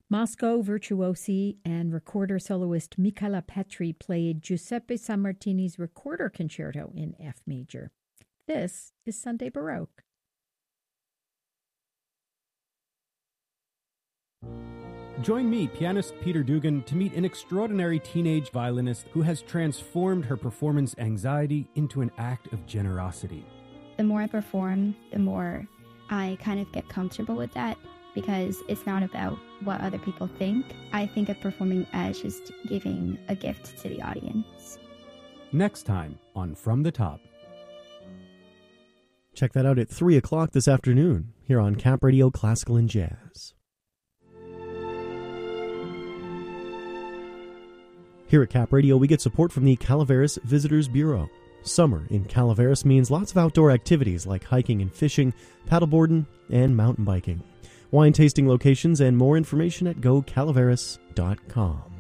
Moscow virtuosi and recorder soloist Michela Petri played Giuseppe Sammartini's Recorder Concerto in F major. This is Sunday Baroque. Join me, pianist Peter Dugan, to meet an extraordinary teenage violinist who has transformed her performance anxiety into an act of generosity. The more I perform, the more I kind of get comfortable with that, because it's not about what other people think. I think of performing as just giving a gift to the audience. Next time on From the Top. Check that out at 3 o'clock this afternoon here on Cap Radio Classical and Jazz. Here at Cap Radio, we get support from the Calaveras Visitors Bureau. Summer in Calaveras means lots of outdoor activities like hiking and fishing, paddleboarding, and mountain biking. Wine tasting locations and more information at gocalaveras.com.